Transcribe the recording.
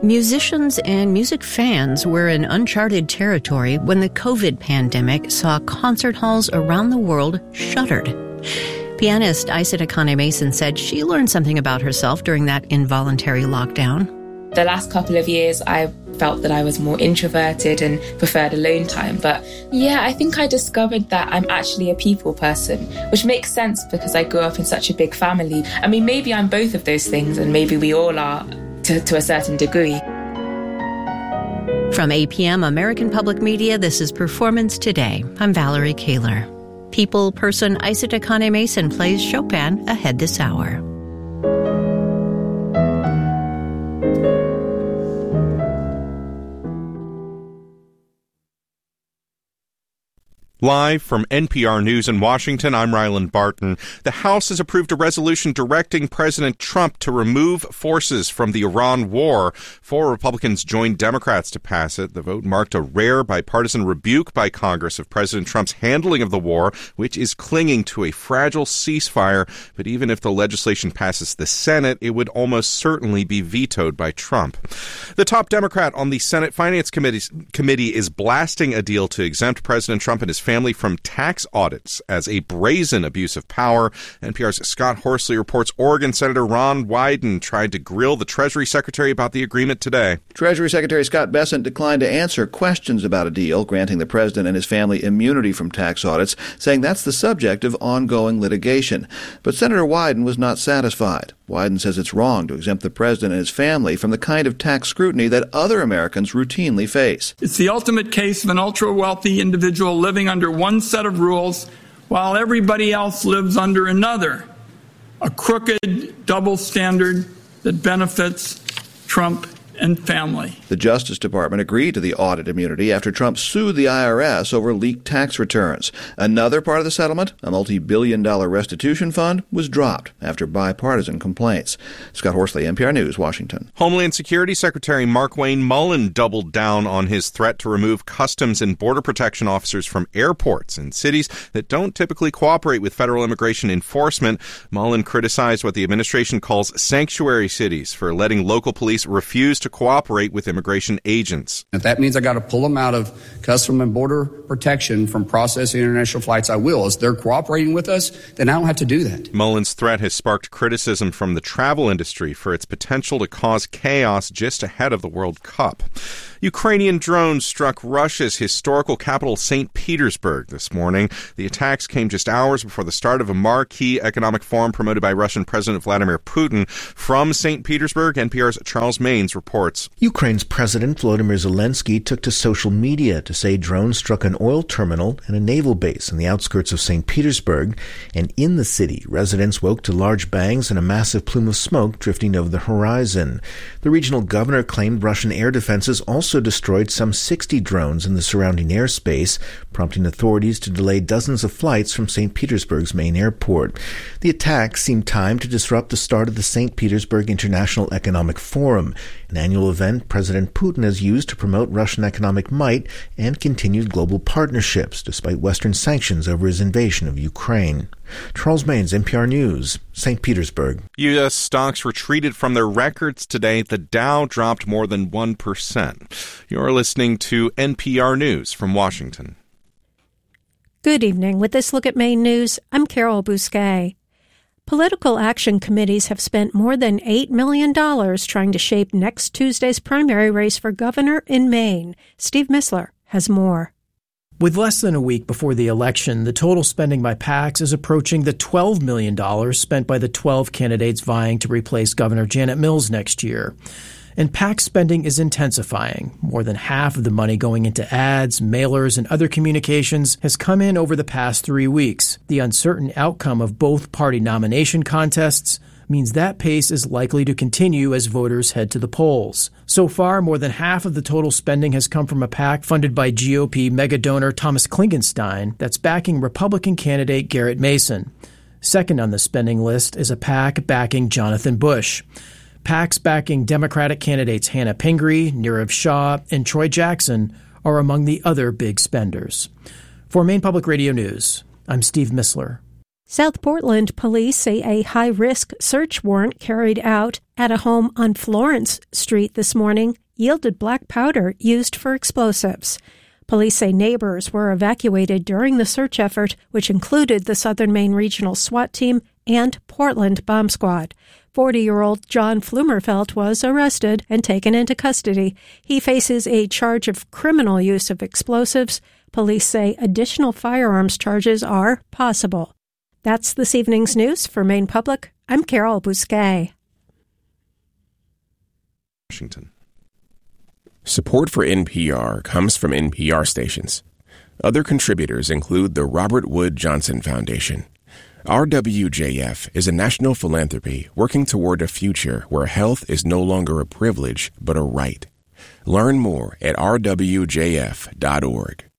Musicians and music fans were in uncharted territory when the COVID pandemic saw concert halls around the world shuttered. Pianist Isa Takane Mason said she learned something about herself during that involuntary lockdown. The last couple of years, I felt that I was more introverted and preferred alone time. But yeah, I think I discovered that I'm actually a people person, which makes sense because I grew up in such a big family. I mean, maybe I'm both of those things, and maybe we all are to a certain degree. From APM American Public Media, this is Performance Today. I'm Valerie Kaler. People person Isa Takane Mason plays Chopin ahead this hour. Live from NPR News in Washington, I'm Ryland Barton. The House has approved a resolution directing President Trump to remove forces from the Iran war. 4 Republicans joined Democrats to pass it. The vote marked a rare bipartisan rebuke by Congress of President Trump's handling of the war, which is clinging to a fragile ceasefire. But even if the legislation passes the Senate, it would almost certainly be vetoed by Trump. The top Democrat on the Senate Finance Committee is blasting a deal to exempt President Trump and his family from tax audits as a brazen abuse of power. NPR's Scott Horsley reports Oregon Senator Ron Wyden tried to grill the Treasury Secretary about the agreement today. Treasury Secretary Scott Bessent declined to answer questions about a deal granting the president and his family immunity from tax audits, saying that's the subject of ongoing litigation. But Senator Wyden was not satisfied. Wyden says it's wrong to exempt the president and his family from the kind of tax scrutiny that other Americans routinely face. It's the ultimate case of an ultra-wealthy individual living under one set of rules while everybody else lives under another. A crooked double standard that benefits Trump and family. The Justice Department agreed to the audit immunity after Trump sued the IRS over leaked tax returns. Another part of the settlement, a multi-billion-dollar restitution fund, was dropped after bipartisan complaints. Scott Horsley, NPR News, Washington. Homeland Security Secretary Markwayne Mullin doubled down on his threat to remove Customs and Border Protection officers from airports in cities that don't typically cooperate with federal immigration enforcement. Mullin criticized what the administration calls sanctuary cities for letting local police refuse to cooperate with immigration agents. If that means I got to pull them out of Customs and Border Protection from processing international flights, I will. As they're cooperating with us, then I don't have to do that. Mullin's threat has sparked criticism from the travel industry for its potential to cause chaos just ahead of the World Cup. Ukrainian drones struck Russia's historical capital, St. Petersburg, this morning. The attacks came just hours before the start of a marquee economic forum promoted by Russian President Vladimir Putin. From St. Petersburg, NPR's Charles Maynes reports. Ukraine's President Volodymyr Zelensky took to social media to say drones struck an oil terminal and a naval base in the outskirts of St. Petersburg. And in the city, residents woke to large bangs and a massive plume of smoke drifting over the horizon. The regional governor claimed Russian air defenses also destroyed some 60 drones in the surrounding airspace, prompting authorities to delay dozens of flights from St. Petersburg's main airport. The attacks seemed timed to disrupt the start of the St. Petersburg International Economic Forum, an annual event President Putin has used to promote Russian economic might and continued global partnerships, despite Western sanctions over his invasion of Ukraine. Charles Maynes, NPR News, St. Petersburg. U.S. stocks retreated from their records today. The Dow dropped more than 1%. You're listening to NPR News from Washington. Good evening. With this look at Maine news, I'm Carol Bousquet. Political action committees have spent more than $8 million trying to shape next Tuesday's primary race for governor in Maine. Steve Missler has more. With less than a week before the election, the total spending by PACs is approaching the $12 million spent by the 12 candidates vying to replace Governor Janet Mills next year. And PAC spending is intensifying. More than half of the money going into ads, mailers, and other communications has come in over the past 3 weeks. The uncertain outcome of both party nomination contests means that pace is likely to continue as voters head to the polls. So far, more than half of the total spending has come from a PAC funded by GOP mega-donor Thomas Klingenstein that's backing Republican candidate Garrett Mason. Second on the spending list is a PAC backing Jonathan Bush. PACs backing Democratic candidates Hannah Pingree, Nirav Shah, and Troy Jackson are among the other big spenders. For Maine Public Radio News, I'm Steve Missler. South Portland police say a high-risk search warrant carried out at a home on Florence Street this morning yielded black powder used for explosives. Police say neighbors were evacuated during the search effort, which included the Southern Maine Regional SWAT Team and Portland Bomb Squad. 40-year-old John Flumerfelt was arrested and taken into custody. He faces a charge of criminal use of explosives. Police say additional firearms charges are possible. That's this evening's news. For Maine Public, I'm Carol Bousquet. Washington. Support for NPR comes from NPR stations. Other contributors include the Robert Wood Johnson Foundation. RWJF is a national philanthropy working toward a future where health is no longer a privilege but a right. Learn more at rwjf.org.